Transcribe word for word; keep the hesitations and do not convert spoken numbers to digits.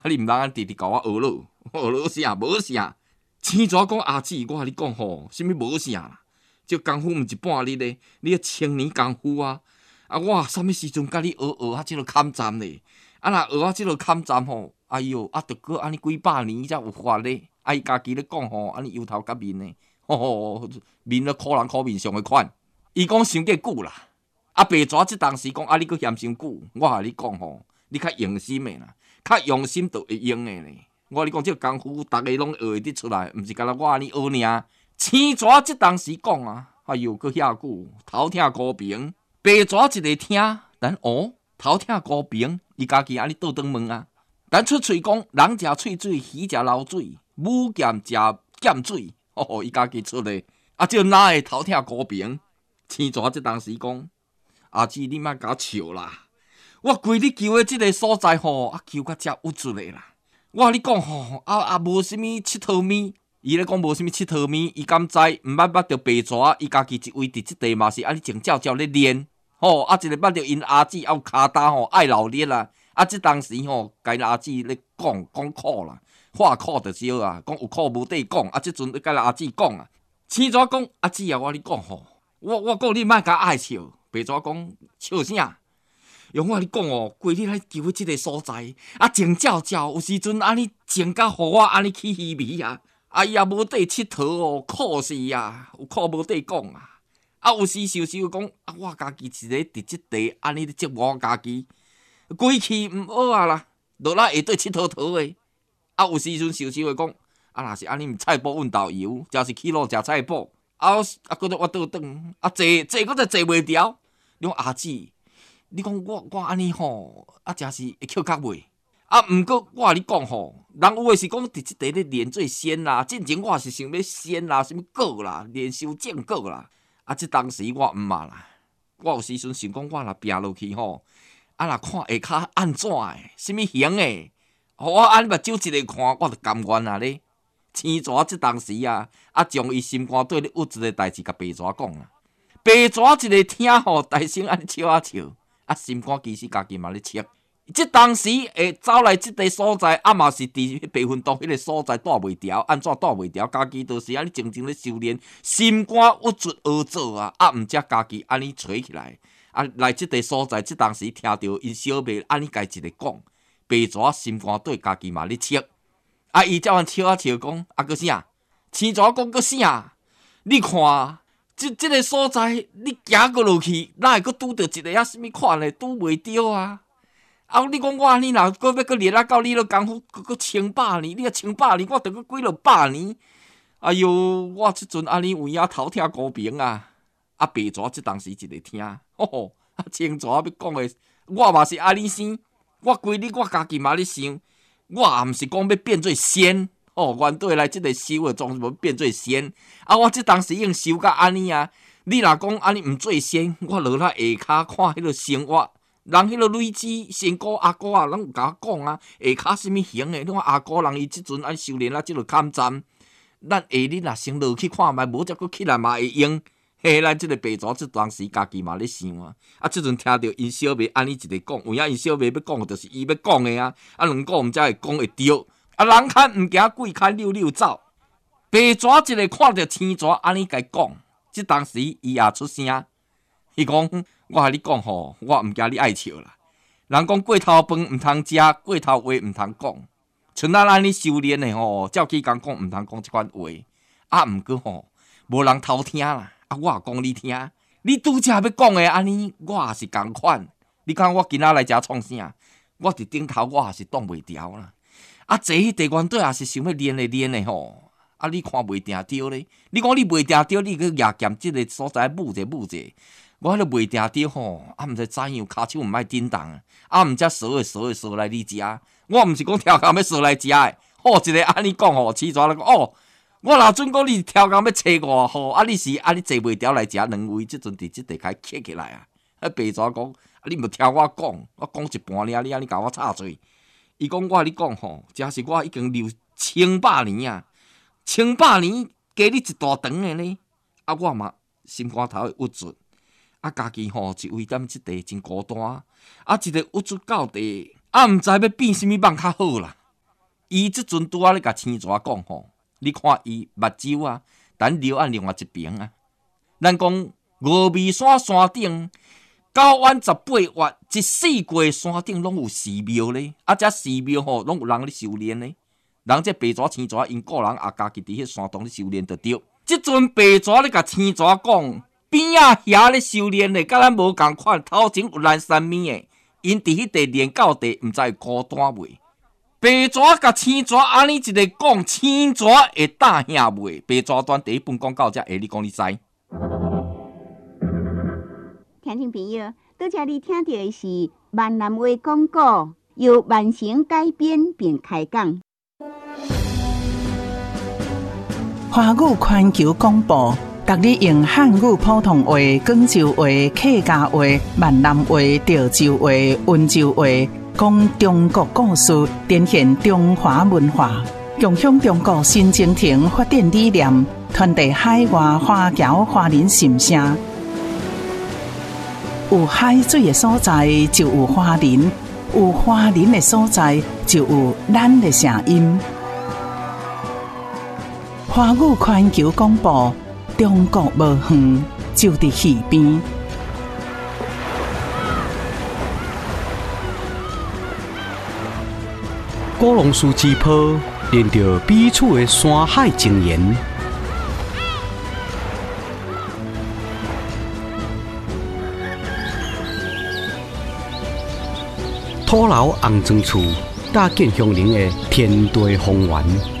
啊，你毋通安直直甲我学了，学了啥？无啥。青蛇讲阿姊，我甲你讲吼，啥物无啥啦？这功夫毋是半日咧，你千年功夫啊！啊，我啥物时阵甲你学学啊？即落砍斩咧，啊，若学啊，即落砍斩吼，哎哟，啊，着过安尼几百年才有法咧。啊，伊家己咧讲吼，安尼油头甲面咧，吼吼，面咧可人可面上诶款。伊讲伤过久啦。啊，白蛇即当时讲啊，你佫嫌伤久，我甲你讲吼，你较用心诶啦，较用心就会用诶咧。我甲你讲，即个功夫，逐个拢学会得出来，毋是干那我安尼学尔。青蛇即当时讲啊，哎哟，佫遐久，头疼高平。白蛇一个听，但哦，头疼高平，伊家己安尼倒转问啊。但出喙讲，人食喙水，鱼食流水，母剑食剑水，哦，伊家己出咧。啊，即哪会头疼高平？青蛇即当时讲，阿姊你莫甲我笑啦，我规日求的即个所在吼，啊求甲遮有出咧啦。我甲你讲吼，啊啊无啥物佚佗物。伊咧讲无啥物佚佗物，伊敢知毋捌捌着白蛇，伊家己一位伫即地嘛是安尼静照照咧练，吼啊一个捌着因阿姊还有骹担吼爱劳力啦，啊即当时吼，甲因阿姊咧讲讲苦啦，话苦着少啊，讲有苦无地讲，啊即阵咧甲阿姊讲啊，青蛇讲阿姊啊，我甲你讲吼，我我讲你莫甲爱笑，白蛇讲笑啥？用我甲你讲哦，规日来求迄即个所在，啊静照照，有时阵安尼静甲互我安尼起稀微啊。啊，伊也无地佚佗哦，苦死啊！有苦无地讲啊！啊，有时想想讲，啊，我家己一个伫即地安尼咧折磨我家己，规气毋好啊啦，落来下底佚佗佗诶。啊，有时阵想想会讲，啊，若是安尼，毋菜脯运豆油，诚是去路食菜脯，啊，啊，搁再我倒转，啊，坐坐搁再坐袂牢。你讲阿姊，你讲我我安尼吼，啊，诚是会扣脚袂？啊，毋过我甲你讲吼，人有诶是讲伫即地咧练做仙啦，进前我是想要仙啦，什物果啦，练修正果啦。啊，即当时我毋嘛啦，我有时阵想讲，我若拼落去吼，啊，若看下骹安怎诶，什物型诶，互我安目睭一个看，我就甘愿啊咧。青蛇即当时啊，啊，将伊心肝底咧郁一个代志，甲白蛇讲啦。白蛇一个听吼，大声安尼笑啊笑，啊，心肝其实家己嘛咧笑。即当时会走来即个所在，啊嘛是伫迄白云洞迄个所在带袂牢，安怎带袂牢？家己就是安尼静静咧修炼，心肝郁出学做啊，啊毋则家己安尼吹起来，啊来即个所在，即当时听到因小妹安尼家一个讲，白蛇心肝底家己嘛咧笑，啊伊才安笑啊笑讲，啊个啥？青蛇讲个啥？你看即即个所在，你行过落去，哪会阁拄着一个啊？什物款的拄袂着啊？啊！你讲我安尼若搁要搁练啊到你了功夫，搁搁千百年，你啊千百年，我着搁几落百年。哎哟，我即阵安尼有影头疼高平啊！啊，白蛇即当时一个听，吼吼，啊青蛇要讲诶，我嘛是安尼生，我规日我家己嘛咧想，我也毋是讲要变做仙，哦，原对来即个修诶，总是要变做仙。啊，我即当时已经修甲安尼啊，你若讲安尼毋做仙，我落来下骹看迄个生活。人迄个女子仙姑阿姑啊，拢有甲我讲啊，下骹什物型诶？你看阿姑人伊即阵安修炼啊，即落砍斩，咱下日若先落去看觅，无则佫起来嘛会用。嘿，咱即个白蛇即当时家己嘛咧想啊，啊，即阵听到因小妹安尼一个讲，有影因小妹要讲，就是伊要讲诶啊，啊，两个毋则会讲会着。啊，人看毋惊，鬼看溜溜走。白蛇一个看着青蛇安尼甲伊讲，即当时伊也出声，伊讲。我甲你讲吼，我毋惊你爱笑啦。人讲过头饭毋通食，过头话毋通讲。像咱安尼修炼的吼，照起讲讲毋通讲即款话。啊，毋过吼，无人偷听啦。啊，我也讲你听。你拄则要讲的安尼，我也是共款。你看我今仔来遮创啥？我伫顶头，我也是挡袂牢啦。啊，坐迄地原底也是想要练的练的吼。啊，你看袂定着咧？你讲你袂定着，你去夜剑即个所在舞者舞者。我迄个袂定着吼，啊毋知怎样，骹手毋爱叮当，啊毋则扫诶扫诶扫来你食。我毋是讲挑工要扫来食诶，好一个安尼讲吼，起蛇来讲哦，我若准讲你挑工要找我吼，啊你是啊你坐袂牢来食两位，即阵伫即地开起起来啊。啊白蛇讲，啊你无听我讲，我讲一半尔，你安尼甲我插嘴。伊讲我甲你讲吼，真是我已经留千百年啊，千百年加你一大长诶呢，啊我嘛心肝头会郁住。啊，家己吼一位踮即地真孤单，啊，一个郁出到地，啊，毋知要变啥物梦较好啦。 伊即阵拄仔咧甲青蛇讲吼，你看伊目睭啊，等流按另外一边啊。咱讲峨眉山山顶九弯十八月，一四过山顶拢有寺庙咧，啊，遮寺庙吼拢有人咧修炼咧。人这白蛇青蛇因个人也家己伫迄山洞咧修炼着对。即阵白蛇咧甲青蛇讲，边仔遐咧修炼咧，甲咱无共款，头前有蓝山物诶，因伫迄地练到地，毋知会孤单袂。白蛇甲青蛇安尼一个讲，青蛇会打兄袂？白蛇传第一本讲到遮，下你讲你知？ 听众朋友，拄则你听到的是闽南话广告，由万成改编并开讲。 华语环球广播，逐日用汉语、普通话、广州话、客家话、闽南话、潮州话、温州话，讲中国故事，展现中华文化，共享中国新征程发展理念，传递海外华侨华人心声。有海水的所在就有华人，有华人的所在就有咱的声音。华语环球广播，中国无远，就伫耳边。 古龙树之坡，连着彼此的山海情缘。土楼红砖厝，搭建乡邻的天地风源。